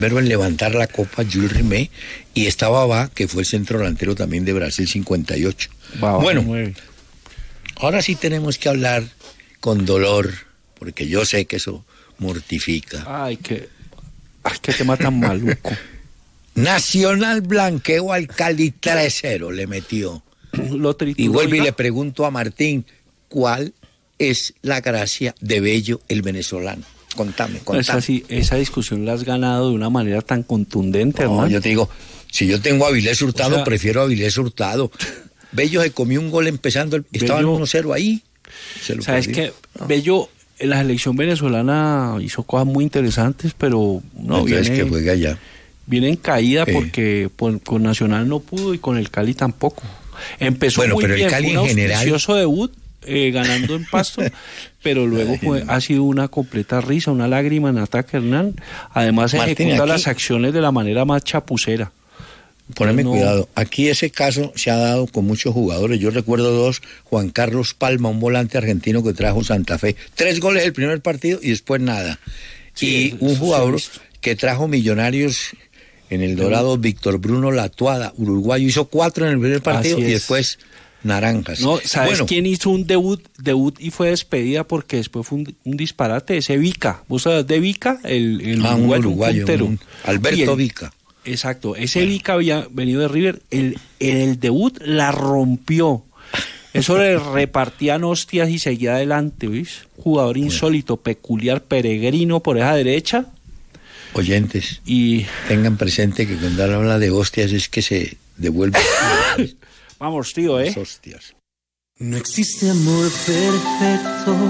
primero en levantar la copa, Jules Rimet, y estaba Babá, que fue el centro delantero también de Brasil 58. Bueno, ahora sí tenemos que hablar con dolor, porque yo sé que eso mortifica. Ay, qué tema tan maluco. Nacional blanqueó al Cali 3-0, le metió. Y vuelvo y le pregunto a Martín, ¿cuál es la gracia de Bello el venezolano? Contame. Esa discusión la has ganado de una manera tan contundente, no, hermano. Yo te digo, si yo tengo a Avilés Hurtado, prefiero a Avilés Hurtado. Bello se comió un gol empezando, estaban 1-0 ahí. ¿Sabes qué? No. Bello, la selección venezolana hizo cosas muy interesantes, pero no viene, que juega allá. Viene en caída porque con Nacional no pudo y con el Cali tampoco. Empezó muy pero bien, el Cali fue un en general auspicioso debut, ganando en Pasto, pero luego ha sido una completa risa, una lágrima en ataque, Hernán. Además ejecuta las acciones de la manera más chapucera. Poneme cuidado, aquí ese caso se ha dado con muchos jugadores. Yo recuerdo dos, Juan Carlos Palma, un volante argentino que trajo Santa Fe, 3 goles el primer partido y después nada. Sí, y un jugador que trajo Millonarios en el Dorado, Víctor Bruno Latuada, uruguayo, hizo 4 en el primer partido y después naranjas. No, ¿sabes quién hizo un debut y fue despedida porque después fue un disparate? Ese Vica. ¿Vos sabés de Vica? El uruguayo, Alberto Vica. Exacto, ese Vica había venido de River, en el debut la rompió. Eso le repartían hostias y seguía adelante, ¿oís? Jugador insólito, peculiar, peregrino por esa derecha. Oyentes, tengan presente que cuando habla de hostias es que se devuelve. Vamos, tío, hostias. No existe amor perfecto.